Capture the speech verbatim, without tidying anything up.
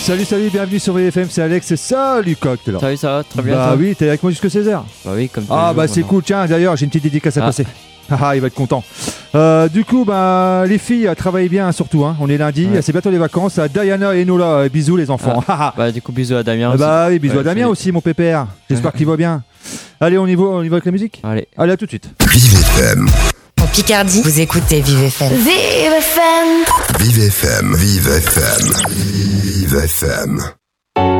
Salut, salut, bienvenue sur V F M, c'est Alex et salut Coq, t'es là. Salut, ça va, très bien. Bah oui, t'es avec moi jusqu'à seize heures. Bah oui, comme Ah bah c'est cool, tiens, d'ailleurs, j'ai une petite dédicace à Ah. passer. Ah, il va être content. Euh, du coup, bah, les filles, travaillent bien, surtout. Hein. On est lundi, Ouais. c'est bientôt les vacances. À Diana et Nola, euh, bisous les enfants. Ah. Bah du coup, bisous à Damien Ah aussi. bah oui, bisous Ouais, à Damien salut. aussi, mon pépère. J'espère qu'il va bien. Allez, on y va, on y va avec la musique. Allez. Allez, à tout de suite. Vive F M, En Picardie, vous écoutez Vive F M. Vive F M. Vive F M, Vive F M, Vive F M.